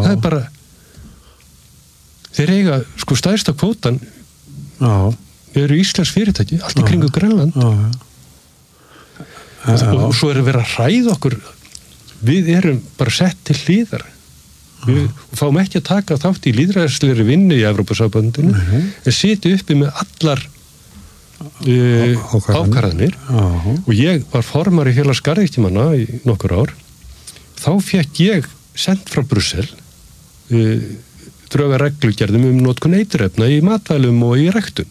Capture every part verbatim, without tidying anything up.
það er bara þeir eiga sko stærsta kvótan já. eru íslensk fyrirtæki allt í kringu Grænland já, já. Og, og svo er að vera að ræða okkur við erum bara sett til hliðar við fáum ekki að taka þátt í lýðræðislegri vinnu í Evrópusambandinu uh-huh. en sitja uppi með allar uh, ákvarðanir uh-huh. og ég var formari félags garðyrkjumanna í nokkur ár þá fékk ég sent frá Brussel uh, dröga reglugerðum um notkun eiturefna í matvælum og í ræktun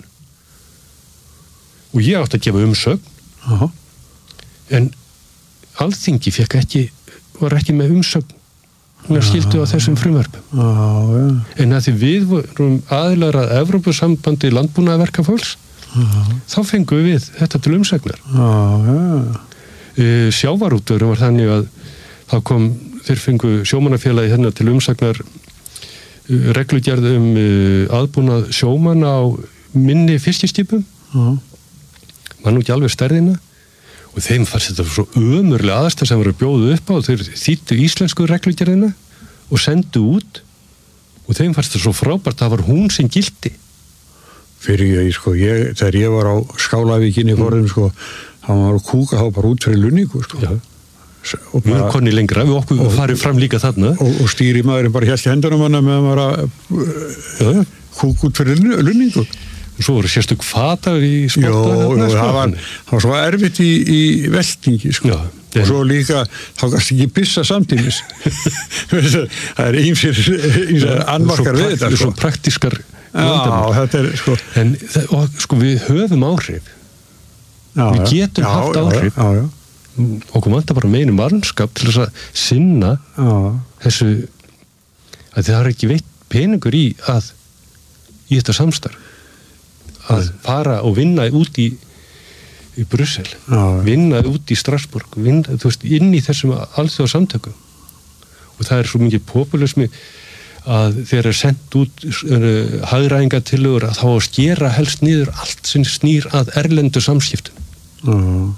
og ég átti að gefa umsögn uh-huh. en Alþingi fékk ekki var ekki með umsögn hún er skildu á þessum frumvörpum. Já, já. En að því við vorum aðilar að Evrópusambandi landbúnaðarverkafólks, þá fengum við þetta til umsagnar. Já, já. E, sjávarútvegurinn var þannig að þá kom, þeir fengu sjómannafélagi hérna til umsagnar reglugerð um aðbúnað sjómanna á minni fiskiskipum. Já. Man nú ekki alveg stærðina. Og þeim fannst þetta svo ömurlega aðstæð sem var að bjóða upp á og þeir þýddu íslensku reglugerðina og sendu út og þeim fannst þetta svo frábært að það var hún sem gildi. Fyrir ég, sko, ég, þegar ég var á Skálavíkinni í forðum, sko, hann var að kúka þá bara út fyrir lunningu, sko. Já. Og við erum konni lengra, við okkur og, farið fram líka þarna. Og, og stýri maðurinn bara hélt í hendunum hann með að var að kúka út fyrir lunningu. Og svo voru sérstök fatar í spotta. Jó, það var, það var svo erfitt í, í veltingi, sko. Já, og svo líka, þá kannski ekki byssa samtímis. Það er ýmsir, ýmsir annmarkar við þetta, sko. Svo praktískar vandamál. Já, þetta er, sko. En, og, sko, við höfum áhrif. Já, við getum já, haft já, áhrif. Já, já. Okkur vantar bara meinu mannskap til þess að sinna já. Þessu, að það er ekki veitt peningur í að, í þetta samstarf. Að fara og vinna út í, í Brussel, já, vinna út í Strasbourg, vinna, þú veist, inn í þessum alþjóða samtökum. Og það er svo mikið populismi að þeir eru sendt út uh, hagræðingatillögur að þá að skera helst niður allt sem snýr að erlendu samskiptum. já.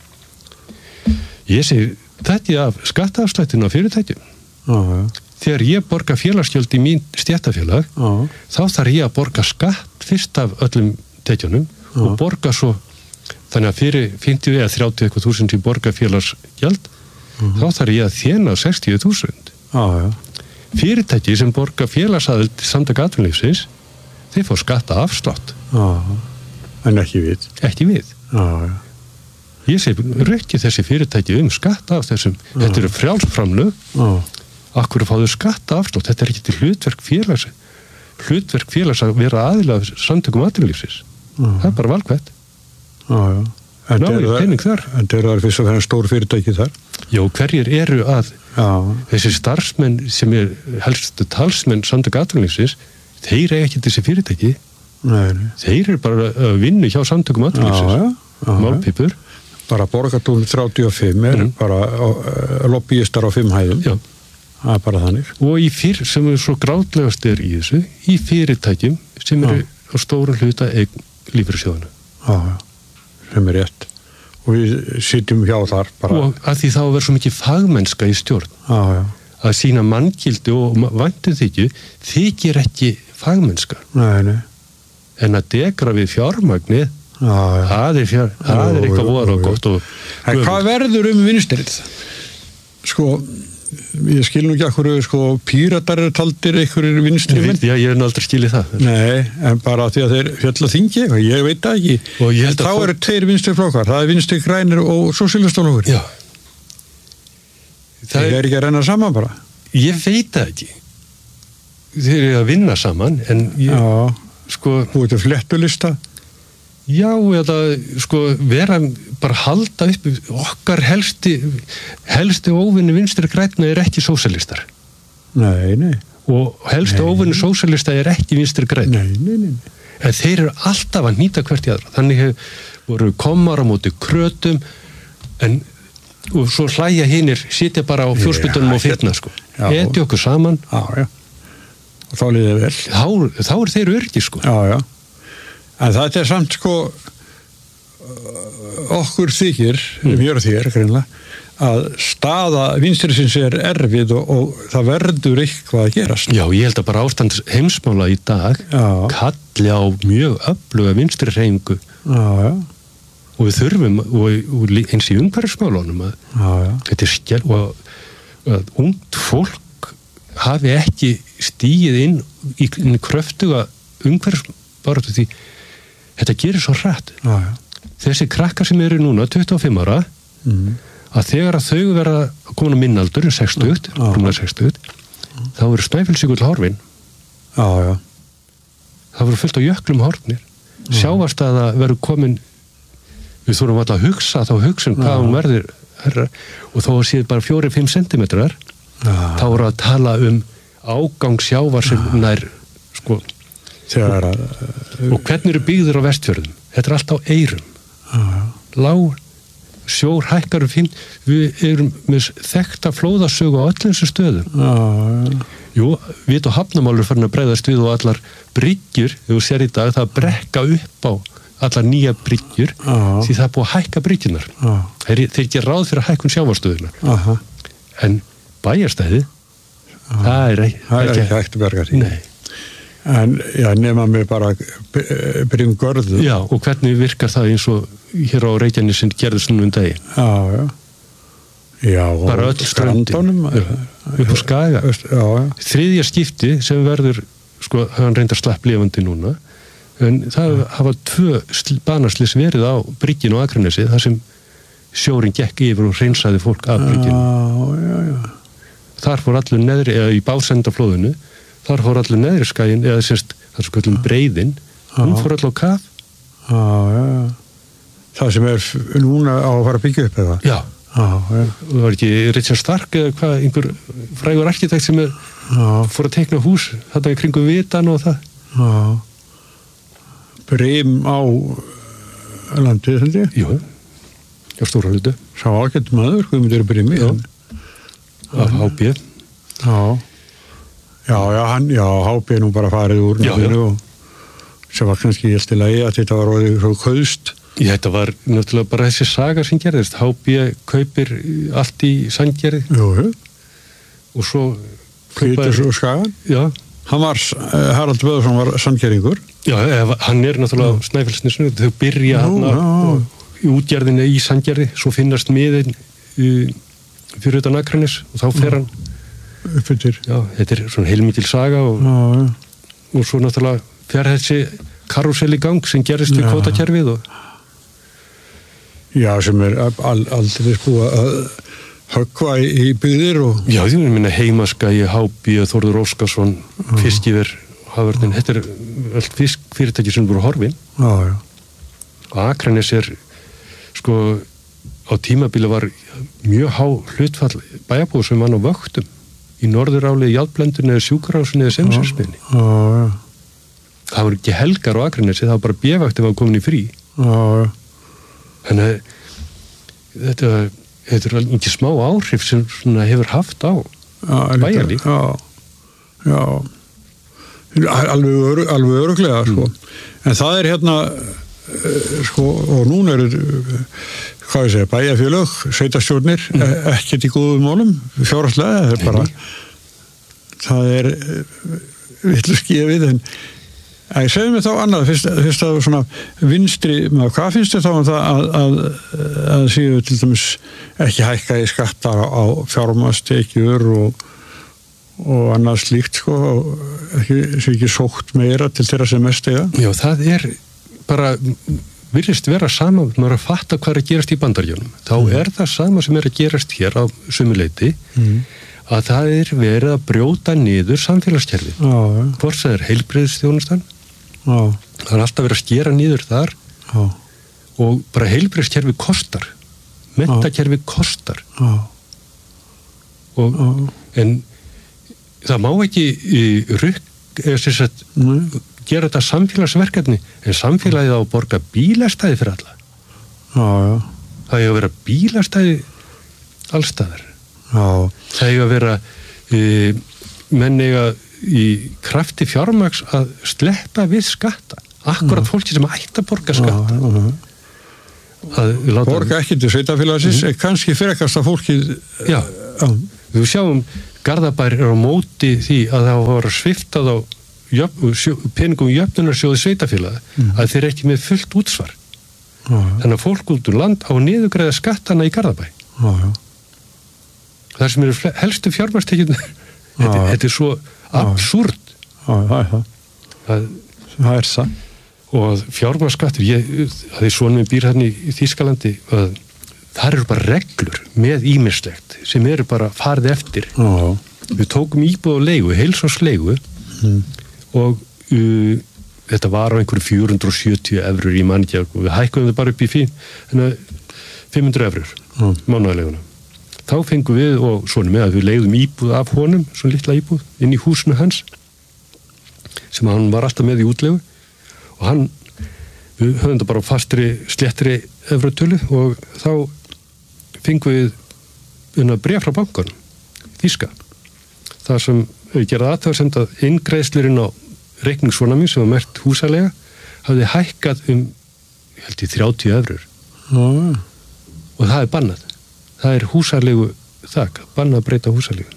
Ég segi, þetta er af skattaafslættinu á fyrirtækjum. Já, já. Þegar ég borga félagsgjöld í mín stéttarfélag, já. Þá þarf ég að borga skatt fyrst af öllum tekjunum já. Og borga svo, þannig að fyrir fimmtíu eða þrjátíu eitthvað þúsund sem borga félagsgjöld, já. Þá þarf ég að þéna sextíu þúsund. Já, já. Fyrirtæki sem borga félagsaðild samtaka atvinnulífsins, þeir fá skatta afslátt. Já, en ekki við. Ekki við. Já, já. Ég segi, rökki þessi fyrirtæki um skatta af þessum, já. Þetta eru frjálsframlög, já. Akkur fáðu skatta afslátt, þetta er ekki til hlutverk félags, hlutverk félags að vera aðilega samtökum atvinnulífsins. Já. Það er bara valkvætt. Já, já. En Ná, er pening þar. En það er fyrst og fremst stór fyrirtæki þar. Já, hverjir eru að já. Þessi starfsmenn sem er helstu talsmenn samtök atvinnulífsins, þeir eiga ekki þessi fyrirtæki. Nei, nei. Þeir eru bara að vinna hjá samtökum atvinnulífsins. Já, já. Málpípur. Bara borgartún þrjátíu og fimm er mm. bara uh, lobbyistar á fimm hæðum. Já. Það er bara þannig. Og í fyr, sem er svo grátlegast er í þessu, í fyrirtækjum sem eru já. Á stórum hluta eign lífeyrissjóðanna. Já, já, sem er rétt. Og við sitjum hjá þar bara. Og að því þá verður svo mikið fagmennska í stjórn. Já, já. Að sína manngildi og væntum þykju, þykir ekki fagmennska. Nei, nei. En að degra við fjármagnið, já, já. Það er, fjár, já, það er eitthvað voru og gott. Og en hvað verður um vinstrið? Sko, ég skil nú ekki að hverju, sko, píratar eru taldir einhverjir vinstri menn. Já, ég hef aldrei skilið það. Nei, en bara því að þeir fjalla þingi eitthvað, ég veit það ekki. En þá eru tveir vinstri flokkar, það er vinstri grænir og sósíalistaflokkur. Já. Það er ekki að renna saman bara. Ég veit það ekki. Þeir eru að vinna saman, en ég, já, sko... Þú ert að flettulista. Já, eða sko vera bara halda upp okkar helsti helsti óvinni vinstri grænna er ekki sósíalistar. Nei, nei. Og helsti nei, óvinni sósíalista er ekki vinstri grænna. Nei, nei, nei. En þeir eru alltaf að nýta hvert í aðra. Þannig hef, voru komar á móti krötum en og svo hlæja hinir, sitja bara á fjórspytunum og fyrna, sko. Eti okkur saman. Já, já. Og þá liðið vel. Þá, þá er þeir örgi, sko. Já, já. En þetta er samt, sko, okkur þykir, mm. mér og þér, greinlega, að staða vinstrisins er erfið og, og það verður eitthvað að gerast. Já, ég held að bara ástand heimsmála í dag já. Kalli á mjög öfluga vinstri hreyfingu já, já. Og við þurfum og, og eins í umhverfismálunum að já, já. Þetta er skjálf og að ungt fólk hafi ekki stíið inn í, í kröftuga umhverfisbaráttu því þetta gerir svo hratt. Já, já. Þessi krakkar sem eru núna tuttugu og fimm ára mm. að þegar að þau verða að koma á minnaldur sextugt, rúmlega sextugt þá eru Snæfellsjökull horfin já, já. Það voru fullt á jöklum horfnir sjávarstaða verður komin við þurfum alltaf að hugsa þá hugsun hvað hún verður herra, og þó að séð bara fjórir til fimm sentimetrar þá voru að tala um ágang sjávar sem nær sko Þegar, og hvernig eru byggður á Vestfjörðum þetta er allt á eyrum lág sjór hækkar finn, við erum með þekkta flóðasögu á öllum þessu stöðum. Já, já. Jú, við og hafnamálur farin að bregðast við og allar bryggjur, þegar þú sér í dag, það brekka upp á allar nýja bryggjur, því það er búið að hækka bryggjunar. Þeir, þeir ekki ráð fyrir að hækkun sjávarstöðunar. En bæjarstæði, það er ekki... Það er ekki hægt að berga því. Nei. En já, nema mig bara byrjum görðu. Já, og hvernig virkar það eins og hér á Reykjanesinn gerðist nú um daginn? Já, já. Já, bara öll strandunum upp á Skaga. Já, já. Þriðja skipti sem verður, sko, hann reyndar slapp lifandi núna, en það hafa tvö banaslis verið á brygginu á Akranesi, þar sem sjórin gekk yfir og hreinsaði fólk af brygginu. Já, já, já. Þar fór allur neðri, eða í Básendaflóðinu, þar fór allur neðri skaginn, eða sérst, það sem kallum breiðin, hún fór allur á kaf. Já, já, já. Það sem er núna á að fara að byggja upp eða? Já. Já, já. Og það var ekki Richard Stark eða hvað, einhver frægur arkitekt sem er, fór að teikna hús, þetta í kringum Vitan og það. Já. Brím á landið, held ég? Jú, já, stóra hlutu. Sá ágætt maður, hvað myndir að Brími? Já. Af H B. Já. Já, já, hann, já, H B nú bara farið úr náttúrulega og sem var kannski helt í lagi að þetta var orðið svo kaust. Já, þetta var náttúrulega bara þessi saga sem gerðist. H B kaupir allt í Sandgerði. Jú, jú. Og svo... Hvítur og Skagan. Já. Hann var, Harald Böðarsson var Sandgerðingur. Já, hann er náttúrulega á Snæfellsnesinu. Þau byrja hann í útgerðinu í Sandgerði, svo finnast miðin fyrir utan Akranes og þá fer hann uppfyrir. Já, þetta er svona heilmikil saga og, já, og svo náttúrulega fer þessi karúsel í gang sem gerist við kvótakerfið og... Já, sem er al, aldrei búið að höggva í, í byggðir og... Já, því að minna Heimaskagi, H B, Þórður Óskarsson, Fiskiver, Haförðin, þetta er allt fiskfyrirtæki sem voru horfin. Já, já. Og Akranes er, sko, á tímabili var mjög há hlutfall bæjarbúið sem mann á vöktum. Í norðuráli, Járnblendunni eða Sjúkrahúsinu eða Semsjörsmiðni. Já, já. Það voru ekki helgar á Akranesi, það var bara bjöfakt ef það komin í frí. Já, já. Þannig að þetta, þetta er ekki smá áhrif sem svona hefur haft á bæjarlíf. Já, já. Alveg, ör, alveg öruglega, sko. Mm. En það er hérna, sko, og núna eru, hvað ég segja, bæjarfélög, sveitarstjórnir, mm. ekkert í góðum málum, fjárhagslega, það er bara, það er vitlaust gefið, en ég segi mig þá annað, fyrst, fyrst að svona vinstri, hvað finnst þér þá um það að, að, að séu til dæmis ekki hækka í skattar á, á fjármagnstekjur og, og annað slíkt, sko, og ekki, sé ekki sótt meira til þeirra sem mest eiga? Já, það er bara, virðist vera sama, maður að fatta hvað er að gerast í Bandaríkjunum. Þá mm. er það sama sem er að gerast hér á sömu leyti, mm. að það er verið að brjóta niður samfélagskerfið. Já, ja. Hvort það er heilbrigðisþjónustan, já. Það er alltaf verið að skera niður þar já. Og bara heilbrigðiskerfið kostar, menntakerfið kostar. Já. Og, já. En það má ekki rukk, eða sem sagt, gera þetta samfélagsverkefni, en samfélagið á að borga bílastæði fyrir alla. Já, já. Það er að vera bílastæði allstaðar. Já. Það er að vera e, menn eiga í krafti fjármagns að sleppa við skatta. Akkurat já. Fólki sem ætti að borga skatta. Já, já. að láta... Borga ekki til sveitafélagsins, mm. kannski frekast að fólkið... Já, uh, við sjáum Garðabær er á móti því að það var sviftað á jöfn, sjö, peningum jöfnunarsjóði sveitafélaga, mm. að þeir ekki með fullt útsvar. Ah, þannig að fólk út úr land á niðurgreiða skattana í Garðabæ. Ah, það sem eru helstu fjármagnstekjurnar, ah, þetta, þetta er svo absúrt. Ah, ah, ah. Það, það er það. Og fjármagnsskattur, ég, það er svona með býr hérna í Þýskalandi, að það eru bara reglur með ýmislegt sem eru bara farið eftir. Ah. Við tókum íbúð og leigu, heilsársleigu, mm. og uh, þetta var á einhverju fjögur hundruð sjötíu evrur í mannkja og við hækkuðum það bara upp í fimm hundruð evrur mm. mánaðarleguna. Þá fengum við og svona með að við leigðum íbúð af honum, svona litla íbúð, inn í húsinu hans sem hann var alltaf með í útlegu og hann, við höfum það bara fastri, sléttri evrutölu og þá fengum við unna bréf frá bankanum, Þýska. Það sem við gerðum athugasemd að inngreiðslurinn á reikningssvona mín sem var merkt húsalega hafði hækkað um, ég held ég, þrjátíu evrur. Mm. Og það er bannað. Það er húsalegu þak, bannað að breyta húsalegu.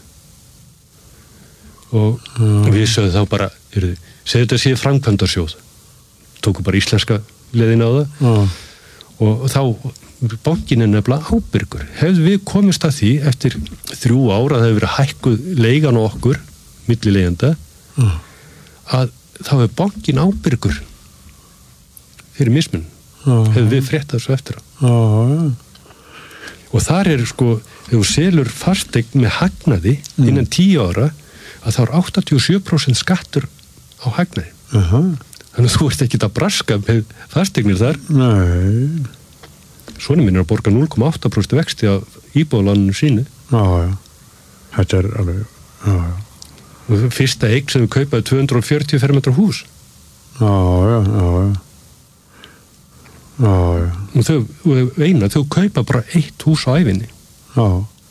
Og mm. við sögðum þá bara, segðu þetta sé framkvæmdarsjóð. Tóku bara íslenska leiðin á það. Mm. Og þá, bankin er nefnilega ábyrgur. Hefðu við komist að því eftir þrjú ára að það hefur verið hækkuð leigan á okkur, millilegenda, mm. að þá er bankin ábyrgur fyrir mismun. Mm. Hefðu við fréttað svo eftir á. Mm. Og þar er sko, ef þú selur fasteign með hagnaði innan mm. tíu ára, að þá er áttatíu og sjö prósent skattur á hagnaði. Uh-huh. Þannig að þú ert ekki að braska með fasteignir þar. Nei. Svona minn er að borga núll komma átta prósent vexti á íbúðaláninu sínu. Já, já. Þetta er alveg, já, já. Og fyrsta eign sem við kaupaði tvö hundruð fjörutíu fermetra hús. Já, já, já, já. Já, já. Og þau, og eina, þau kaupa bara eitt hús á ævinni. Já.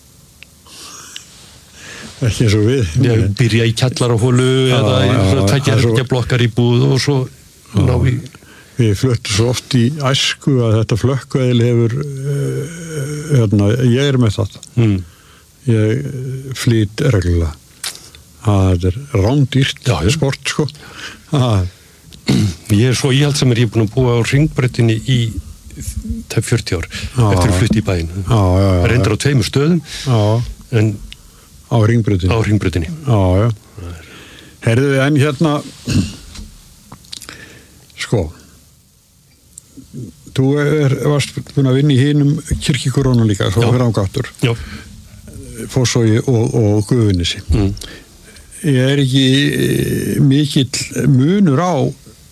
Ekki eins og við. Já, byrja í kjallarahólu eða í tveggja herbergja blokkar í búð og svo já, ná í... Við fluttum svo oft í æsku að þetta flökkuæðil hefur uh, hérna, ég er með það. Mm. Ég flýt reglulega. Það er rándýrt já, sport, sko. Það. Ég er svo íhaldsamur, ég er búin að búa á Hringbrautinni í tæp fjörutíu ár já, eftir að flutti í bæinn. Reyndar á tveimur stöðum, já. En á Hringbrautinni. Á Hringbrautinni. Já, já. Herðu við enn hérna, sko, þú er, varst búin að vinna í hinum kirkjukorónu líka, svo fyrir ágáttur. Já. Fossvogi og, og Gufunessi. Mm. Ég er ekki mikill munur á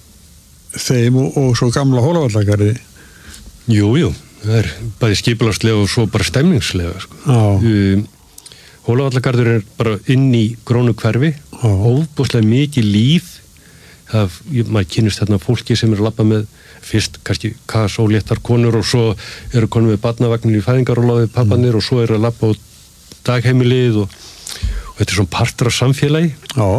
þeim og, og svo gamla Hólavallagarði. Jú, jú. Það er bæði skipulagslega og svo bara stemningslega, sko. Já. Um, Hólavallagarður er bara inn í grónu hverfi, óbúslega mikið líf. Það, maður kynnist þarna fólki sem er að labba með fyrst kannski kasóléttar konur og svo eru konur með barnavagnir í fæðingarólaði pappanir mm. og svo eru að labba á dagheimilið og, og þetta er svona partur af samfélagi. Já.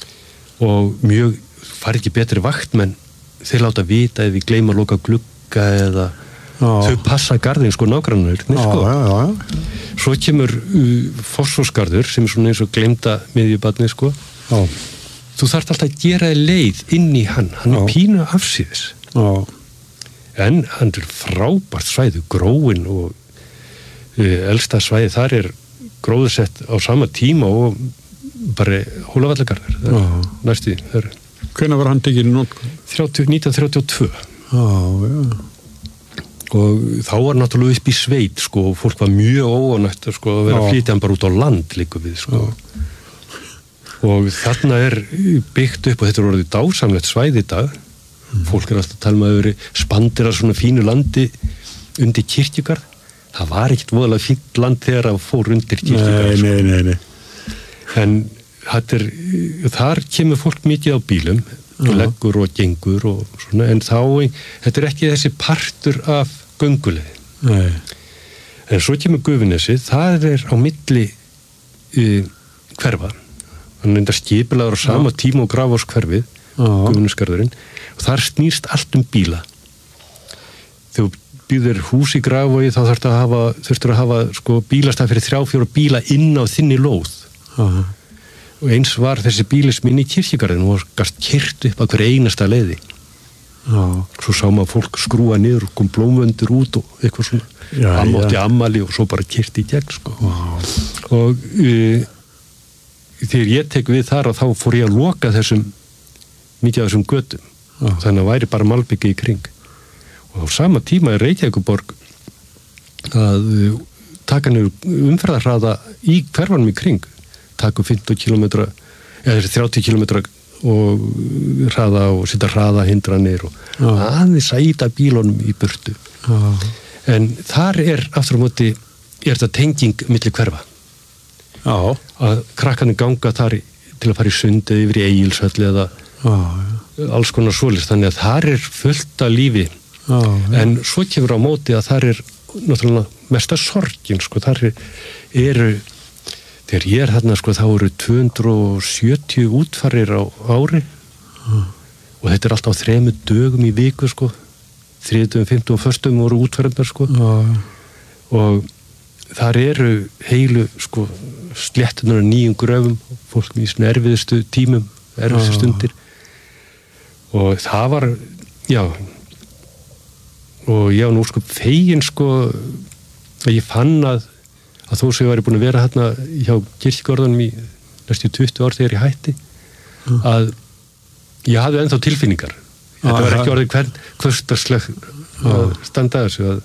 Og mjög fari ekki betri vakt, menn þeir láta vita ef við gleyma að loka glugga eða já. Þau passa garðin sko nágrannir. Sko. Já, já, já. Svo kemur uh, Fossvogsgarður sem er svona eins og gleymda miðjubarni sko. Já. Þú þarft alltaf að gera leið inn í hann. Hann er pínu afsíðis. Já. En hann er frábært svæði, gróin og uh, elsta svæði þar er gróðsett á sama tíma og bara Hólavallagarður. Það er næstu því. Hvenær var hann tekinn í notkun? nítján þrjátíu og tvö. Já, já. Og þá var náttúrulega upp í sveit, sko, og fólk var mjög óánægt sko, að vera að flytja hann bara út á land líka við, sko. Já. Og þarna er byggt upp og þetta er orðið dásamlegt svæði í dag. Mm. Fólk er alltaf að tala um að það eru spandir af svona fínu landi undir kirkjugarð. Það var ekkert voðalega fínt land þegar það fór undir kirkjugarð. Nei, nei, nei, nei. En þetta er, þar kemur fólk mikið á bílum, og leggur og gengur og svona, en þá, þetta er ekki þessi partur af gönguleið. Nei. En svo kemur Gufunesi, það er á milli uh, hverfa. Hann er enda skipilaður á sama já. Tíma og Grafarvogshverfið, Gufunesgarðurinn, og þar snýst allt um bíla. Þegar þú býður hús í Grafarvogi þá þurftu að hafa, þurftu að hafa sko, bílastæð fyrir þrjá, fjóra bíla inn á þinni lóð. Uh-huh. Og eins var þessi bílisminn í kirkjugarðinu og gast kyrt upp að hver einasta leiði. Uh-huh. Svo sá maður fólk skrúa niður og kom blómvöndur út og eitthvað svona ammótti ammali og svo bara kyrt í gegn sko. Uh-huh. Og uh, þegar ég tek við þar og þá fór ég að loka þessum mikið af þessum götum. Uh-huh. Þannig að væri bara malbyggi í kring. Og á sama tíma er Reykjavíkurborg að taka niður umferðarhraða í hverfanum í kring, taka fimmtán kílómetra eða þrjátíu kílómetra og hraða og setja hraðahindranir og Já. aðeins að ýta bílunum í burtu. Já. En þar er aftur á móti er þetta tenging milli hverfa. Já. Að krakkarnir ganga þar til að fara í sundið yfir í Egilshöll eða Já. alls konar svoleiðis, þannig að þar er fullt af lífi. Já, en svo kemur á móti að þar er náttúrulega mesta sorgin sko, þar eru þegar ég er þarna sko þá eru tvö hundruð sjötíu útfarir á ári já. Og þetta er alltaf þremur dögum í viku sko, þriðjudögum, fimmtudögum og föstudögum voru útfarirnar sko já. Og þar eru heilu sko sléttunar nýjum gröfum, fólk í svona erfiðustu tímum, erfiðustu stundir og það var, já og ég var nú sko fegin sko að ég fann að, að þó sem ég væri búin að vera hérna hjá kirkjugörðunum í næstu tuttugu ár þegar ég hætti mm. að ég hafði ennþá tilfinningar ah, þetta var ekki orðið hvern hversdagsleg að standa þessu að,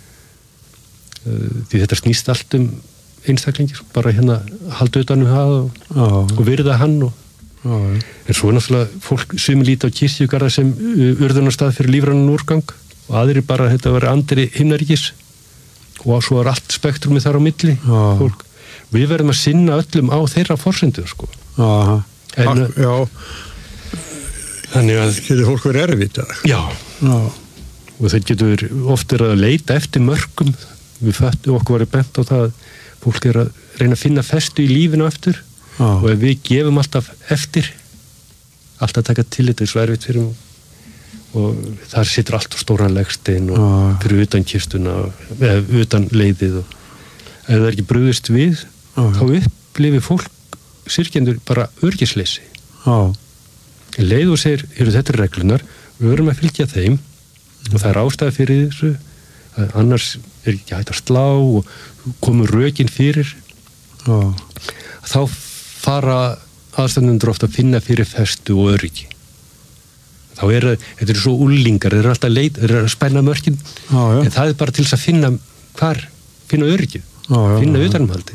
að, því þetta snýst allt um einstaklingi bara hérna halda utan um það og, ah, og virða hann og, ah, en svo náttúrulega fólk sumi líti á kirkjugarða sem urðunarstað fyrir lífrænan úrgang og aðri bara þetta var andri himnaríkis og svo er allt spektrumið þar á milli fólk. Við verðum að sinna öllum á þeirra forsendu sko. En, já þannig að getur fólk verið erfitt já. já og það getur oft er að leita eftir mörkum við föttum okkur verið bent á það að fólk er að reyna að finna festu í lífinu eftir já. Og ef við gefum alltaf eftir alltaf taka til þetta er svo erfitt fyrir og þar situr allt á stóran legstein og ah. fyrir utan kistuna eða utan leiðið og ef það er ekki brugðist við ah. þá upplifir fólk syrgjendur bara örgisleysi ah. leið og segir, eru þetta reglunar við verum að fylgja þeim mm. og það er ástæða fyrir þessu að annars er ekki hægt að slá og komur rökin fyrir ah. þá fara aðstæðnendur ofta að finna fyrir festu og öryggi þá er þetta er svo úlingar, þeir eru alltaf leit, þeir eru að spænna mörkin já, já. En það er bara til þess að finna hvar, finna öryggið, finna utanumhaldi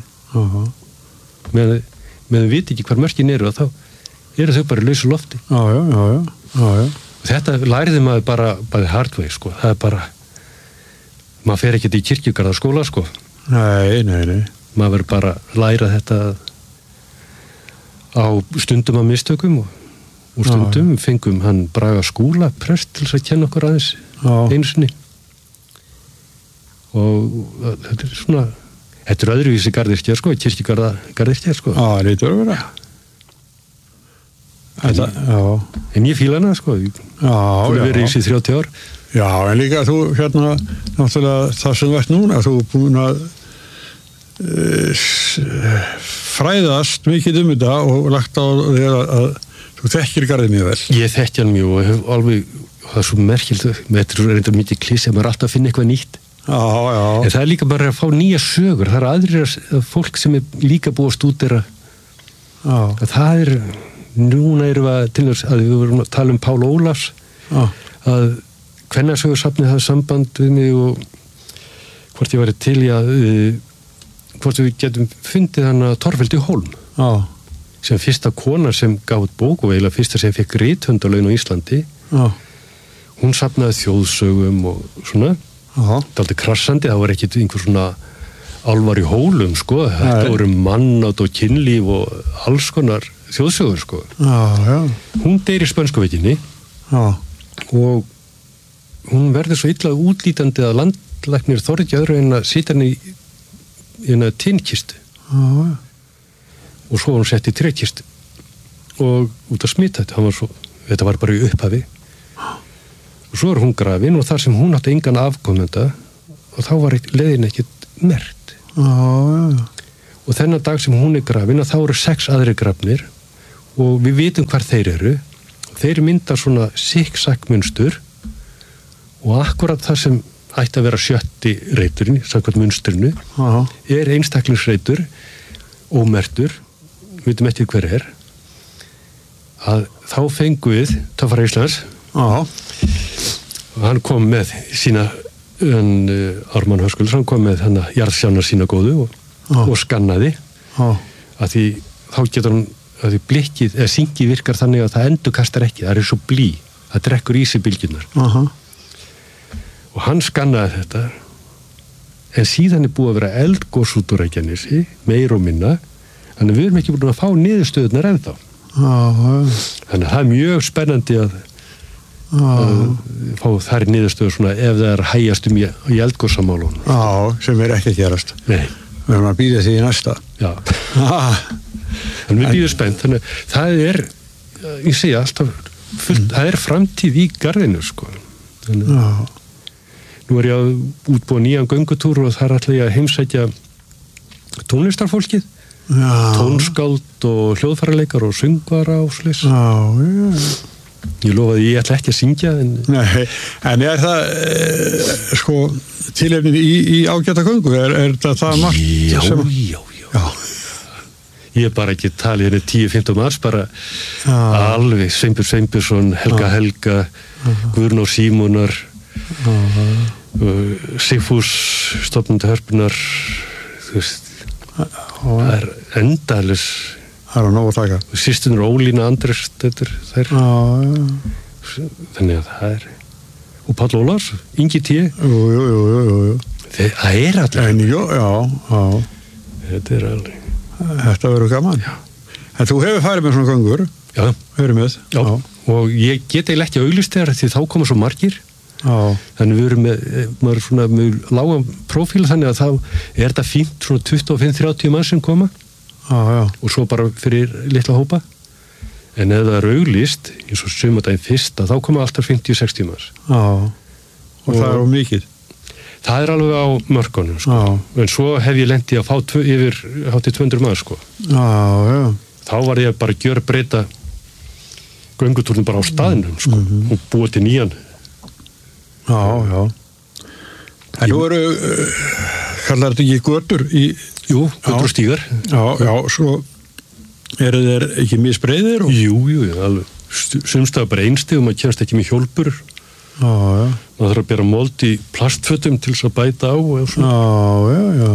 meðan við viti ekki hvar mörkin eru og þá eru þau bara í lausu lofti já, já, já, já, já. Og þetta læriði maður bara bæði hardway sko, það er bara maður fer ekki í kirkjugarða skóla sko nei, nei, nei maður verður bara að læra þetta á stundum af mistökum og og stundum já, fengum hann Braga Skúla prest til þess að kenna okkur aðeins já. Einu sinni og þetta er svona þetta er öðruvísi garðirkja sko kirkjugarða garðirkja sko já, það lítur að vera þetta, já en ég fíla hana sko já, þú hefur verið í þessi þrjátíu ár já, en líka þú hérna náttúrulega það sem vart núna þú er búin að uh, fræðast mikið um þetta og lagt á því að, að þú þekkir garðið mjög vel. Ég þekki hann mjög og hef alveg, það er svo merkilt, með þetta er reyndar mikið klísi að maður er alltaf að finna eitthvað nýtt. Já, já. En það er líka bara að fá nýja sögur. Það er aðrir fólk sem er líka búið að stúdera. Já. Að það er, núna erum við til þess að við vorum að tala um Pál Ólafs, já. Að kvennasögursafnið hafði samband við mig og hvort ég væri til í að, hvort við getum fundið hann að Torfhildi Hólm. Já. Sem fyrsta kona sem gaf út bók og eiginlega fyrsta sem fekk rithöndalaun á Íslandi já. Hún safnaði þjóðsögum og svona það var aldrei krassandi, það var ekkit einhver svona álvar í hólum sko þetta voru mannátt og kynlíf og alls konar þjóðsögur sko já, já. Hún deyr í spönskuveginni og hún verður svo illa útlítandi að landlæknir þorði ekki öðru en að sitja henni í eina tinnkistu já og svo var hún sett í trékist og út að smita þetta var svo, þetta var bara í upphafi og svo er hún grafin og þar sem hún átti engan afkomenda og þá var leiðin ekkert merkt. Já, já. Og þennan dag sem hún er grafin, að þá eru sex aðri grafnir og við vitum hvar þeir eru. Þeir mynda svona sikksakk-munstur og akkurat það sem ætti að vera sjötti reiturinn, samkvæmt munstrinu, Já. er einstaklingsreitur, ómertur, við vitum eftir hver er, að þá fengu við Töffara Íslands Já. og hann kom með sína en, uh, Ármann Höskulds, hann kom með hann að jarðsjánar sína góðu og, og skannaði Já. að því þá getur hann að því blikkið, eða syngi virkar þannig að það endurkastar ekki, það er svo blý það drekkur í sig bylgjurnar Aha. og hann skannaði þetta en síðan er búið að vera eldgos út úr Reykjanesi, meir og minna þannig við erum ekki búin að fá niðurstöðunar ennþá Já. þannig að það er mjög spennandi að, að fá þær niðurstöður svona ef það er hægjast um í, í eldgosamálun Já, sem er ekki að gerast Nei. Við erum að býða því í næsta Já ah. Þannig við býðum spennt, þannig að það er, ég segja alltaf, fullt, mm. það er framtíð í garðinu, sko. Þannig að nú er ég að útbúa nýjan göngutúr og þar ætla ég að heimsækja tónlistarfólkið, Já. tónskáld og hljóðfæraleikar og söngvara og slis. Já, já. Ég lofaði, ég ætla ekki að syngja, en... Nei, en er það, e, sko, tilefnið í, í ágæta göngu, er, er það það margt já, sem... Já, já, já. Ég er bara ekki talið henni tíu til fimmtán mars, bara ah. alveg Sveinbjörn Sveinbjörnsson, Helga ah. Helga, ah. Guðrún Símonar, ah. uh, Sigfús, stofnandi Hörpunar, þú veist, ah. það er endalus. Það er á nóg að taka. Systurnar Ólína Andres, þetta er þær. Ah, ja. Þannig að það er, og Páll Ólafs, Ingi T. Jú, jú, jú, jú, jú. Þeir, það er allir. En jú, já, já. Þetta er alveg. Þetta verður gaman. Já. En þú hefur farið með svona göngur. Já. Hefur með. Já. Já. Og ég get eiginlega ekki auglýst þegar því þá koma svo margir. Já. Þannig við erum með, maður er svona með lágan prófíl þannig að þá er þetta fínt svona tuttugu og fimm til þrjátíu mann sem koma. Já, já. Og svo bara fyrir litla hópa. En ef það er auglýst, eins og sumardaginn fyrsta, þá koma alltaf fimmtíu til sextíu manns. Já. Og, og það er á mikið. Það er alveg á mörkunum, sko. Já. En svo hef ég lent í að fá tvö, yfir hátt í tvö hundruð manns, sko. Já, já. Þá var ég bara að gjör breyta göngutúrnum bara á staðinum, sko. Mm-hmm. Og búið til nýjan. Já, já. En nú eru, uh, kallar þetta ekki götur í... Jú, götur og stígar. Já, já, svo eru þeir ekki misbreiðir? Og... Jú, jú, alveg. Sumstað bara einstigum, maður kemst ekki með hjólpur. Já, já. Maður þarf að bera mold í plastfötum til þess að bæta á og svona. Já, já, já,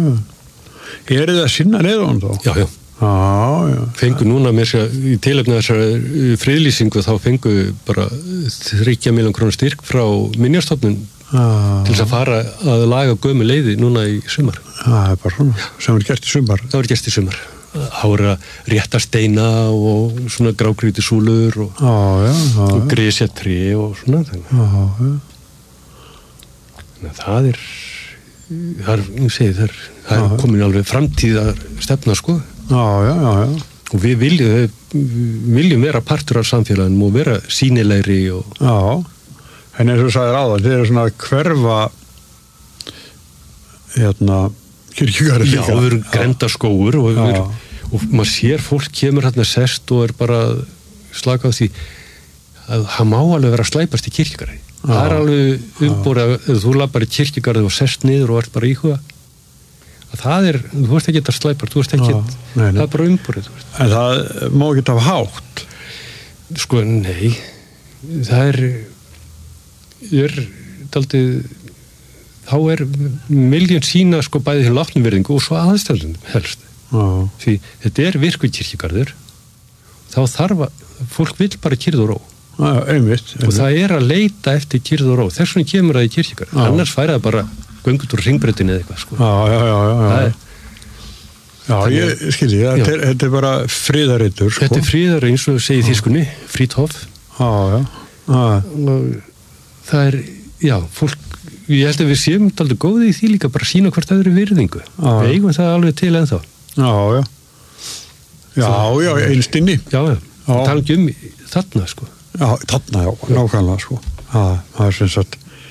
já. Er það sinna leiðan þá? Já, já. Já, já. Fengu núna með þess að í tilefni þessar friðlýsingu þá fengu bara þriggja milljón króna styrk frá Minjastofnun til þess að fara að laga gömu leiði núna í sumar. Já, það er bara svona, sem er gert í sumar. Það er gert í sumar. Hára rétta steina og svona grágrýti súlur og, já, já, já, og gresjatri og svona. Þannig. Já, já. Þannig að það er, það er, ég segi, það er, það er komin alveg framtíðar stefna, sko. Já, já, já, já. Og við viljum, við viljum vera partur af samfélaginu og vera sýnilegri og... Já, en eins og sagðir áðan, þið eru svona að hverfa, hérna, kirkjugarði líka. Já, við erum grendaskógur og, við, og maður sér fólk kemur hérna sest og er bara slaka á því að það má alveg vera slæpast í kirkjugarði. Það er alveg umborið að þú lappar í kirkjugarði og sest niður og ert bara íhuga. Að það er, þú ert ekki að slæpast, þú ert ekki, já, nei, nei. Það er bara umborið. En það má ekki hafa hátt? Sko, nei. Það er, er daldið, þá er miljón sína sko bæði til látnumvirðingu og svo aðstæðum helst. Já. Því þetta er virkur kirkjugarður, þá þarf að, fólk vil bara kyrrð og ró. Já, einmitt, einmitt. Og það er að leita eftir kyrrð og ró. Þess vegna kemur það í kirkjugarð. Annars færa það bara göngut úr hringbrautinni eða eitthvað, sko. Já, já, já, já. Það er, já, ég skilji, þetta, þetta er bara friðareitur, sko. Þetta er friðar eins og segið þýskunni, Friedhof. Já, já. Og það er, já, fólk, ég held að við séum aldrei góðið í því líka, bara sína hvort öðru virðingu. Já. Við eigum það alveg til ennþá. Já, já. Já, já, einstinni. Já, já. Það tala ekki um þarna, sko. Já, þarna, já, nákvæmlega, sko. Já, það er sem sagt,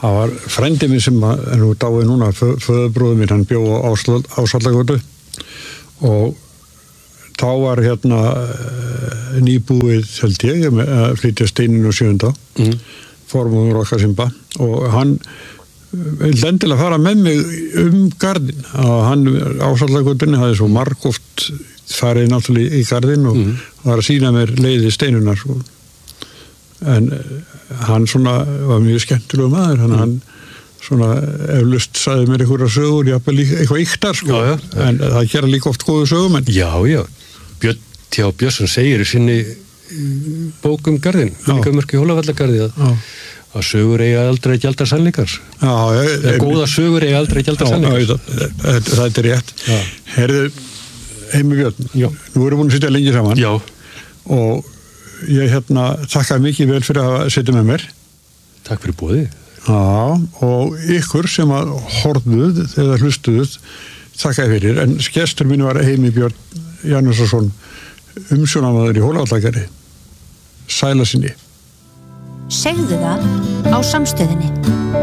Það var frændi minn sem að, er nú dáið núna, föðurbróður minn, hann bjó á Ásvallagötu og þá var hérna nýbúið, held ég, að flytja Steininn og Sjöunda, mm. formúður okkar Simba, og hann vildi endilega fara með mig um garðin, að hann Ásvallagötunni hafði svo margoft farið náttúrulega í garðin og mm. var að sína mér leiði Steinunnar, sko. En hann svona var mjög skemmtilegu maður, hann, mm. hann svona eflaust sagði mér einhverja sögur, jafnvel eitthvað yktar, sko, já, já. En það gera líka oft góðu sögumenn. Já, já, Björn T. Björnsson segir í sinni bók um garðin, Minningamörk í Hólavallagarði, að, að sögur eiga aldrei gjaldar sannleikar. Já, eða góða sögur eiga aldrei gjaldar sannleikar. Það, það er rétt. Já. Herðu, Heimir Björn, já. Nú erum við búin að sitja lengi saman. Já. Og ég hérna þakka mikið vel fyrir að setja með mér. Takk fyrir boðið. Já, og ykkur sem að horfðuð eða hlustuðuð, þakka ég fyrir. En gestur mín var Heimir Björn Janusson, umsjónarmaður í Hólavallagarði. Sæla sinni. Segðu það á Samstöðinni.